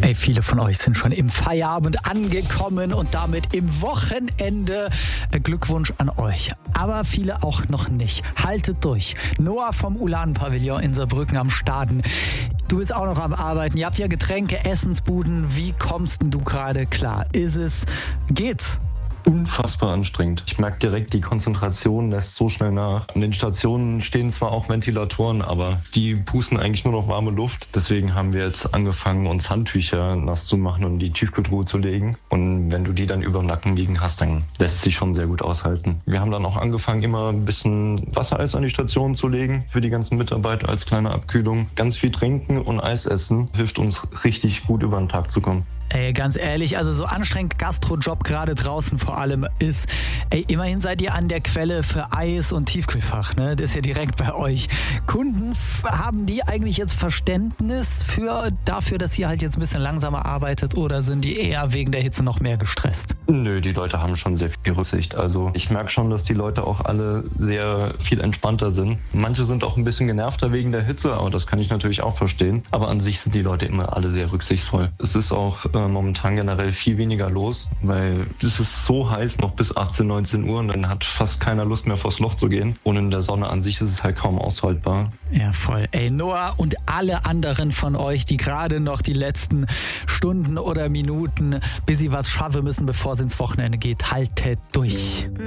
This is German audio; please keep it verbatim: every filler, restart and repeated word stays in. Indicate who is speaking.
Speaker 1: Hey, viele von euch sind schon im Feierabend angekommen und damit im Wochenende. Glückwunsch an euch. Aber viele auch noch nicht. Haltet durch. Noah vom Ulan-Pavillon in Saarbrücken am Staden. Du bist auch noch am Arbeiten. Ihr habt ja Getränke, Essensbuden. Wie kommst denn du gerade klar? Ist es... Geht's?
Speaker 2: Unfassbar anstrengend. Ich merke direkt, die Konzentration lässt so schnell nach. An den Stationen stehen zwar auch Ventilatoren, aber die pusten eigentlich nur noch warme Luft. Deswegen haben wir jetzt angefangen, uns Handtücher nass zu machen und in die Tiefkühltruhe zu legen. Und wenn du die dann über dem Nacken liegen hast, dann lässt sich schon sehr gut aushalten. Wir haben dann auch angefangen, immer ein bisschen Wassereis an die Station zu legen für die ganzen Mitarbeiter als kleine Abkühlung. Ganz viel trinken und Eis essen hilft uns richtig gut über den Tag zu kommen.
Speaker 1: Ey, ganz ehrlich, also so anstrengend Gastrojob gerade draußen vor allem ist. Ey, immerhin seid ihr an der Quelle für Eis und Tiefkühlfach, ne? Das ist ja direkt bei euch. Kunden, haben die eigentlich jetzt Verständnis für dafür, dass ihr halt jetzt ein bisschen langsamer arbeitet, oder sind die eher wegen der Hitze noch mehr gestresst?
Speaker 2: Nö, die Leute haben schon sehr viel Rücksicht. Also ich merke schon, dass die Leute auch alle sehr viel entspannter sind. Manche sind auch ein bisschen genervter wegen der Hitze, aber das kann ich natürlich auch verstehen. Aber an sich sind die Leute immer alle sehr rücksichtsvoll. Es ist auch momentan generell viel weniger los, weil es ist so heiß noch bis achtzehn, neunzehn Uhr und dann hat fast keiner Lust mehr vors Loch zu gehen. Und in der Sonne an sich ist es halt kaum aushaltbar.
Speaker 1: Ja, voll. Ey, Noah und alle anderen von euch, die gerade noch die letzten Stunden oder Minuten, bis sie was schaffen müssen, bevor es ins Wochenende geht, haltet durch.